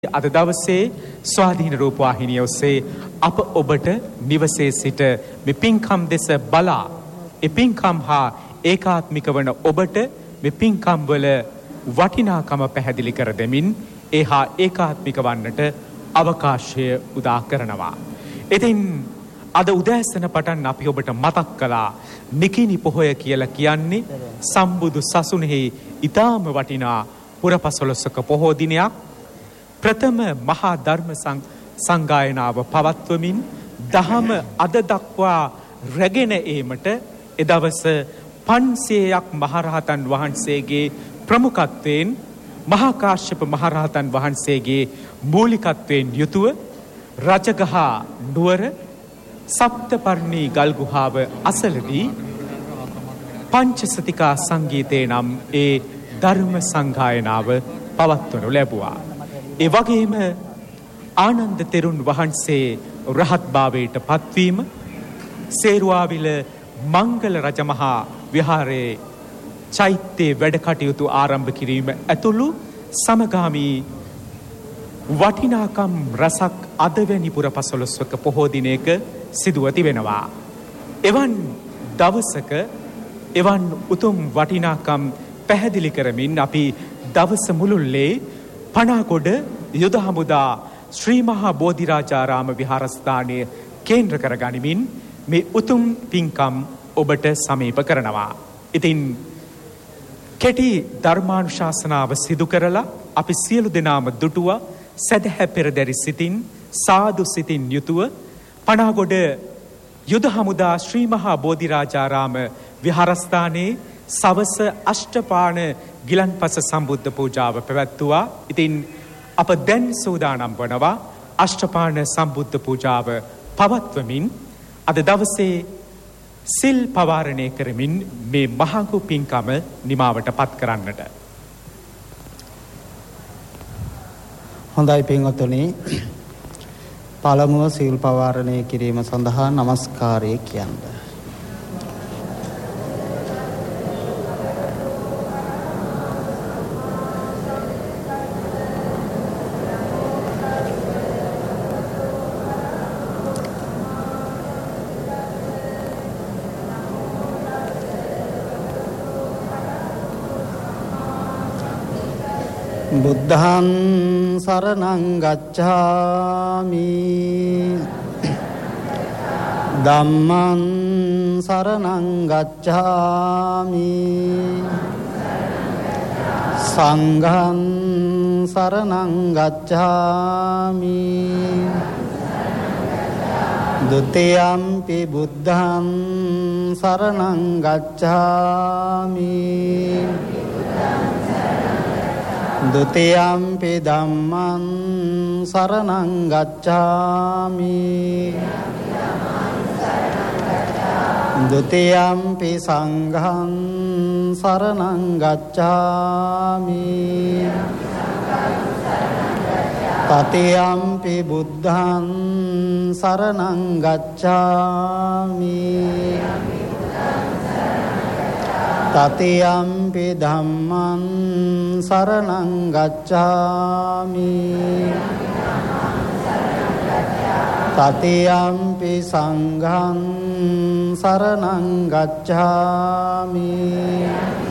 අද දවසේ ස්වාධීන රූපවාහිනිය ඔස්සේ අප ඔබට නිවසේ සිට මේ පින්කම් දෙස බලා ඒ පින්කම් හා ඒකාත්මික වන ඔබට මේ පින්කම් වල වටිනාකම පැහැදිලි කර දෙමින් ඒ හා ඒකාත්මික වන්නට අවකාශය උදා කරනවා. ඉතින් අද උදෑසන පටන් අපි ඔබට මතක් කළා නිකිණි පොහොය කියලා කියන්නේ සම්බුදු සසුනේහි ඊටාම වටිනා පුරපසළොස්වක පොහෝ දිනයක්. ප්‍රථම මහා ධර්ම සංගායනාව පවත්වමින් දහම අද දක්වා රැගෙන ඒමට එදවස 500ක් මහරහතන් වහන්සේගේ ප්‍රමුඛත්වයෙන් මහා කාශ්‍යප මහරහතන් වහන්සේගේ මූලිකත්වයෙන් යුතුව රජගහ නුවර සප්තපර්ණී ගල්ගුහාව අසලදී පංචසතිකා සංගීතේ නම් ඒ ධර්ම සංගායනාව පවත්වනු ලැබුවා. ඒ වගේම ආනන්ද තෙරුන් වහන්සේ රහත් භාවයට පත්වීම සේරුවාවිල මංගල රජමහා විහාරයේ චෛත්‍යයේ වැඩ කටයුතු ආරම්භ කිරීම ඇතුළු සමගාමී වටිනාකම් රසක් අදවැනි පුරපසළොස්වක පොහෝ දිනයක සිදුව තිබෙනවා. එවන් දවසක එවන් උතුම් වටිනාකම් පැහැදිලි කරමින් අපි දවස මුළුල්ලේ පනාගොඩ යුද හමුදා ශ්‍රී මහා බෝධිරාජාරාම විහාරස්ථානය කේන්ද්‍ර කර ගනිමින් මේ උතුම් පින්කම් ඔබට සමීප කරනවා. ඉතින් කෙටි ධර්මානුශාසනාව සිදු කරලා අපි සියලු දෙනාම දුටුවා සදහැ පෙරදැරි සිතින් සාදු සිතින් යුතුව පනාගොඩ යුද හමුදා ශ්‍රී මහා බෝධිරාජාරාම විහාරස්ථානයේ සවස අෂ්ටපාණ ගිලන්පස සම්බුද්ධ පූජාව පැවැත්තුවා. ඉතින් අප දැන් සූදානම් වනවා අෂ්ටපාණ සම්බුද්ධ පූජාව පවත්වමින් අද දවසේ සිල් පවාරණය කරමින් මේ මහඟු පින්කම නිමාවට පත් කරන්නට. හොඳයි පින්වතුනි, පළමුව සිල් පවාරණය කිරීම සඳහා নমස්කාරය කියන්න. බුද්ධං සරණං ගච්ඡාමි ධම්මං සරණං ගච්ඡාමි සංඝං සරණං ගච්ඡාමි ဒ ුතියම්පි බුද්ධං සරණං ගච්ඡාමි ဒ ුතියම්පි ධම්මං සරණං ගච්ඡාමි ဒ ුතියම්පි සංඝං සරණං ගච්ඡාමි တ තියම්පි බුද්ධං සරණං ගච්ඡාමි တ තියම්පි ධම්මං සරණං ගච්ඡාමි တ තියම්පි සංඝං සරණං ගච්ඡාමි